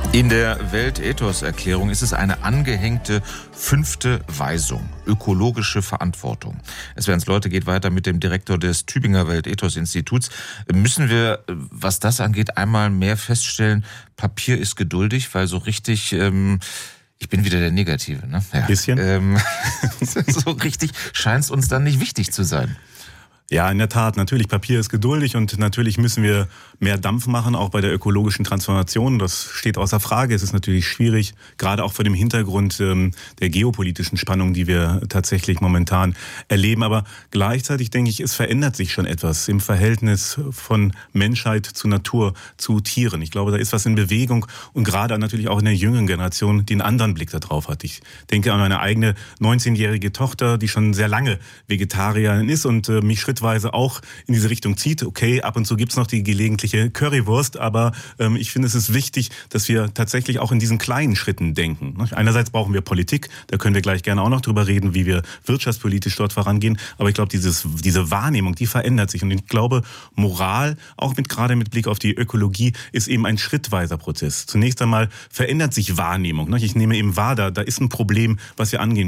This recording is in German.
In der Weltethos-Erklärung ist es eine angehängte 5. Weisung, ökologische Verantwortung. Es werden Leute geht weiter mit dem Direktor des Tübinger Weltethos-Instituts. Müssen wir, was das angeht, einmal mehr feststellen, Papier ist geduldig, weil so richtig... ich bin wieder der Negative, ne? Ja. Bisschen. So richtig scheint es uns dann nicht wichtig zu sein. Ja, in der Tat. Natürlich, Papier ist geduldig und natürlich müssen wir mehr Dampf machen, auch bei der ökologischen Transformation. Das steht außer Frage. Es ist natürlich schwierig, gerade auch vor dem Hintergrund der geopolitischen Spannung, die wir tatsächlich momentan erleben. Aber gleichzeitig denke ich, es verändert sich schon etwas im Verhältnis von Menschheit zu Natur, zu Tieren. Ich glaube, da ist was in Bewegung und gerade natürlich auch in der jüngeren Generation, die einen anderen Blick darauf hat. Ich denke an meine eigene 19-jährige Tochter, die schon sehr lange Vegetarierin ist und mich schrittweise auch in diese Richtung zieht. Okay, ab und zu gibt's noch die gelegentliche Currywurst, aber ich finde, es ist wichtig, dass wir tatsächlich auch in diesen kleinen Schritten denken. Einerseits brauchen wir Politik, da können wir gleich gerne auch noch drüber reden, wie wir wirtschaftspolitisch dort vorangehen, aber ich glaube, diese Wahrnehmung, die verändert sich und ich glaube, Moral, auch gerade mit Blick auf die Ökologie, ist eben ein schrittweiser Prozess. Zunächst einmal verändert sich Wahrnehmung. Ich nehme eben wahr, da ist ein Problem, was wir angehen